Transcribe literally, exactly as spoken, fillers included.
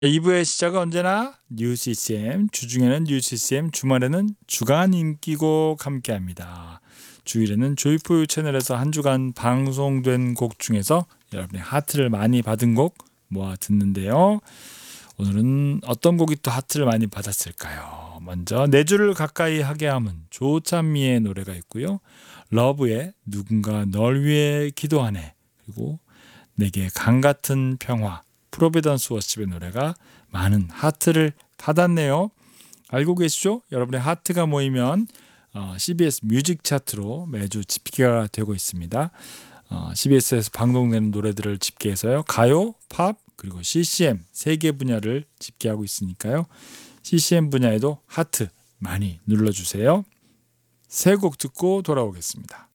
이 부의 시작은 언제나 뉴씨씨엠, 주중에는 뉴씨씨엠, 주말에는 주간 인기곡 함께합니다. 주일에는 조이포유 채널에서 한 주간 방송된 곡 중에서 여러분의 하트를 많이 받은 곡 모아 듣는데요. 오늘은 어떤 곡이 또 하트를 많이 받았을까요? 먼저 네 줄을 가까이 하게 함은 조찬미의 노래가 있고요. 러브의 누군가 널 위해 기도하네, 그리고 내게 강 같은 평화, 프로비던스 워십의 노래가 많은 하트를 받았네요. 알고 계시죠? 여러분의 하트가 모이면 어, 씨비에스 뮤직 차트로 매주 집계가 되고 있습니다. 어, 씨비에스에서 방송되는 노래들을 집계해서요. 가요, 팝, 그리고 씨씨엠 세 개 분야를 집계하고 있으니까요. 씨씨엠 분야에도 하트 많이 눌러주세요. 세 곡 듣고 돌아오겠습니다.